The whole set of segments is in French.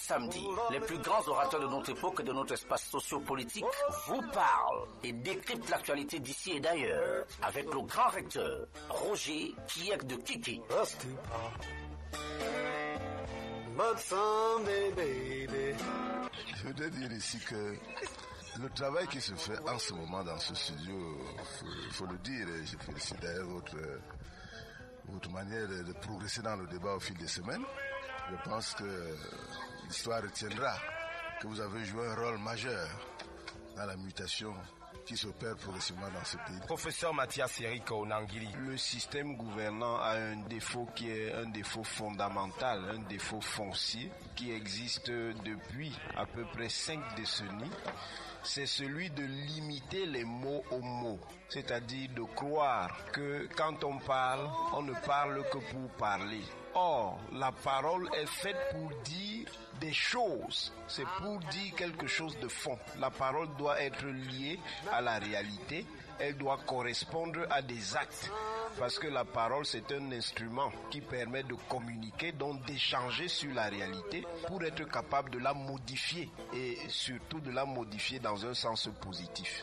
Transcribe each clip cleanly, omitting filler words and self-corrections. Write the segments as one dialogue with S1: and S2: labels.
S1: samedi, les plus grands orateurs de notre époque et de notre espace socio-politique vous parlent et décryptent l'actualité d'ici et d'ailleurs avec le grand recteur Roger Kiek de Kiki.
S2: Je voudrais dire ici que le travail qui se fait en ce moment dans ce studio, faut le dire, et je félicite d'ailleurs votre manière de progresser dans le débat au fil des semaines. Je pense que l'histoire retiendra que vous avez joué un rôle majeur dans la mutation qui s'opère progressivement dans ce pays.
S3: Professeur Mathias Eric Onangiri.
S4: Le système gouvernant a un défaut qui est un défaut fondamental, un défaut foncier qui existe depuis à peu près 5 décennies. C'est celui de limiter les mots aux mots, c'est-à-dire de croire que quand on parle, on ne parle que pour parler. Or, la parole est faite pour dire des choses, c'est pour dire quelque chose de fond. La parole doit être liée à la réalité, elle doit correspondre à des actes, parce que la parole c'est un instrument qui permet de communiquer, donc d'échanger sur la réalité pour être capable de la modifier et surtout de la modifier dans un sens positif.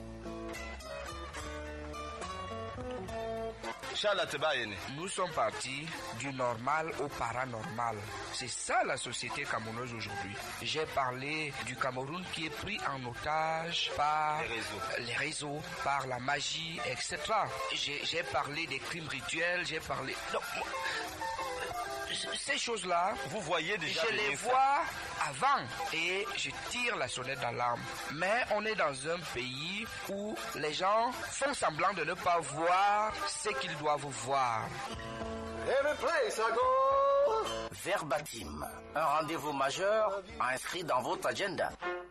S5: Nous sommes partis du normal au paranormal. C'est ça la société camerounaise aujourd'hui. J'ai parlé du Cameroun qui est pris en otage par les réseaux, par la magie, etc. J'ai parlé des crimes rituels, j'ai parlé... Non, ces choses-là,
S3: vous voyez déjà
S5: je les vois avant et je tire la sonnette d'alarme. Mais on est dans un pays où les gens font semblant de ne pas voir ce qu'ils doivent voir.
S1: Verbatim, un rendez-vous majeur inscrit dans votre agenda.